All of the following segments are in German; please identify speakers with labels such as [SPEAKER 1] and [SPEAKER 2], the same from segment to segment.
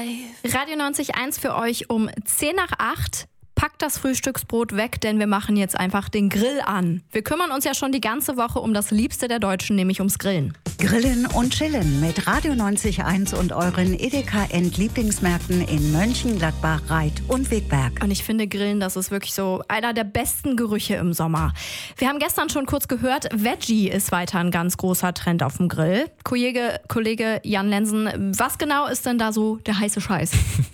[SPEAKER 1] Radio 90.1 für euch um 7:50. Packt das Frühstücksbrot weg, denn wir machen jetzt einfach den Grill an. Wir kümmern uns ja schon die ganze Woche um das Liebste der Deutschen, nämlich ums Grillen.
[SPEAKER 2] Grillen und Chillen mit Radio 90.1 und euren Edeka End-Lieblingsmärkten in Mönchengladbach, Reit und Wegberg.
[SPEAKER 1] Und ich finde, Grillen, das ist wirklich so einer der besten Gerüche im Sommer. Wir haben gestern schon kurz gehört, Veggie ist weiter ein ganz großer Trend auf dem Grill. Kollege Jan Lenzen, was genau ist denn da so der heiße Scheiß?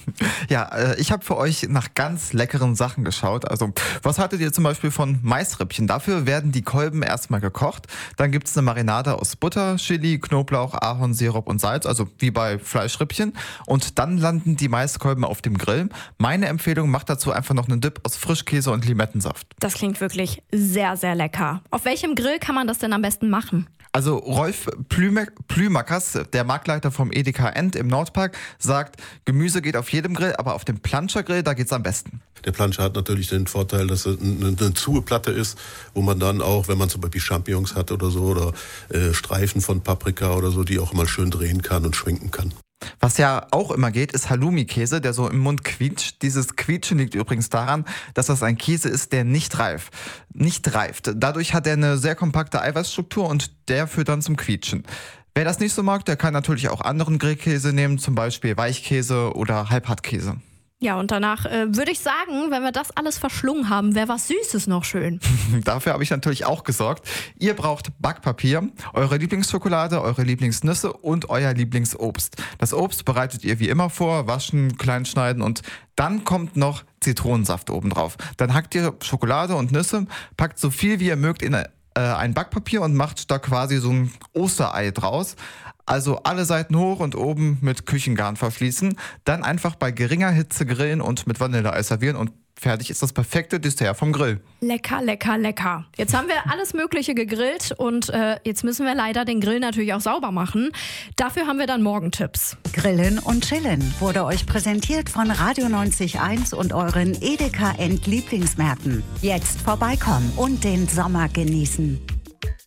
[SPEAKER 3] Ja, ich habe für euch nach ganz leckeren Sachen geschaut. Also, was haltet ihr zum Beispiel von Maisrippchen? Dafür werden die Kolben erstmal gekocht. Dann gibt es eine Marinade aus Butter, Chili, Knoblauch, Ahornsirup und Salz, also wie bei Fleischrippchen. Und dann landen die Maiskolben auf dem Grill. Meine Empfehlung, macht dazu einfach noch einen Dip aus Frischkäse und Limettensaft.
[SPEAKER 1] Das klingt wirklich sehr, sehr lecker. Auf welchem Grill kann man das denn am besten machen?
[SPEAKER 3] Also Rolf Plümackers, der Marktleiter vom Edeka End im Nordpark, sagt, Gemüse geht auf jedem Grill, aber auf dem Planschergrill, da geht's am besten.
[SPEAKER 4] Der Planscher hat natürlich den Vorteil, dass es eine Zuhe-Platte ist, wo man dann auch, wenn man zum Beispiel Champignons hat oder so, oder Streifen von Paprika oder so, die auch mal schön drehen kann und schwenken kann.
[SPEAKER 3] Was ja auch immer geht, ist Halloumi-Käse, der so im Mund quietscht. Dieses Quietschen liegt übrigens daran, dass das ein Käse ist, der nicht reift. Dadurch hat er eine sehr kompakte Eiweißstruktur und der führt dann zum Quietschen. Wer das nicht so mag, der kann natürlich auch anderen Grillkäse nehmen, zum Beispiel Weichkäse oder Halbhartkäse.
[SPEAKER 1] Ja, und danach würde ich sagen, wenn wir das alles verschlungen haben, wäre was Süßes noch schön.
[SPEAKER 3] Dafür habe ich natürlich auch gesorgt. Ihr braucht Backpapier, eure Lieblingsschokolade, eure Lieblingsnüsse und euer Lieblingsobst. Das Obst bereitet ihr wie immer vor, waschen, klein schneiden und dann kommt noch Zitronensaft obendrauf. Dann hackt ihr Schokolade und Nüsse, packt so viel wie ihr mögt in ein Backpapier und macht da quasi so ein Osterei draus. Also alle Seiten hoch und oben mit Küchengarn verfließen. Dann einfach bei geringer Hitze grillen und mit Vanilleeis servieren und fertig ist das perfekte Dessert vom Grill.
[SPEAKER 1] Lecker, lecker, lecker. Jetzt haben wir alles Mögliche gegrillt und jetzt müssen wir leider den Grill natürlich auch sauber machen. Dafür haben wir dann morgen Tipps.
[SPEAKER 2] Grillen und Chillen wurde euch präsentiert von Radio 90.1 und euren Edeka End-Lieblingsmärkten. Jetzt vorbeikommen und den Sommer genießen.